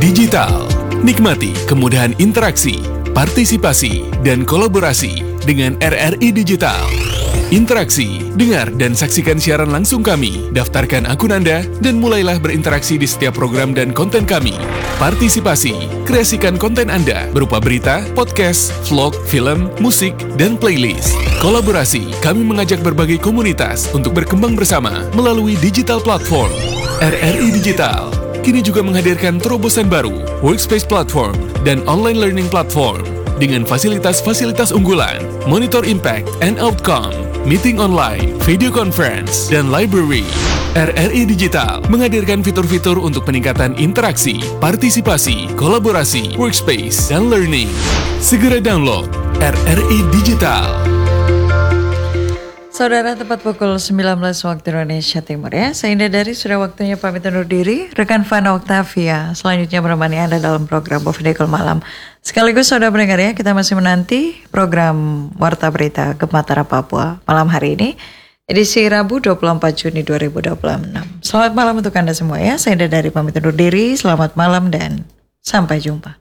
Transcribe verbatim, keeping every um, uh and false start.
Digital. Nikmati kemudahan interaksi, partisipasi, dan kolaborasi dengan R R I Digital. Interaksi, dengar dan saksikan siaran langsung kami, daftarkan akun Anda, dan mulailah berinteraksi di setiap program dan konten kami. Partisipasi, kreasikan konten Anda berupa berita, podcast, vlog, film, musik, dan playlist. Kolaborasi, kami mengajak berbagai komunitas untuk berkembang bersama melalui digital platform. R R I Digital kini juga menghadirkan terobosan baru, workspace platform, dan online learning platform dengan fasilitas-fasilitas unggulan, monitor impact and outcome, meeting online, video conference, dan library. R R I Digital menghadirkan fitur-fitur untuk peningkatan interaksi, partisipasi, kolaborasi, workspace, dan learning. Segera download R R I Digital. Saudara, tepat pukul sembilan belas waktu Indonesia Timur ya. Saya Indah Dari, sudah waktunya pamit undur diri. Rekan Fana Octavia selanjutnya menemani Anda dalam program Bofidekul Malam. Sekaligus saudara pendengar ya, kita masih menanti program Warta Berita Gematara Papua malam hari ini, edisi Rabu dua puluh empat Juni dua ribu dua puluh enam. Selamat malam untuk Anda semua ya. Saya Indah Dari pamit undur diri. Selamat malam dan sampai jumpa.